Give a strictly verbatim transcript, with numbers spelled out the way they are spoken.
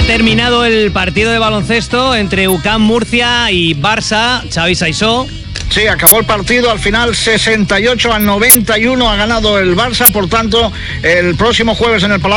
terminado el partido de baloncesto entre U C A M Murcia y Barça. Xavi Saissó. Sí, acabó el partido al final sesenta y ocho a noventa y uno, ha ganado el Barça, por tanto el próximo jueves en el Palau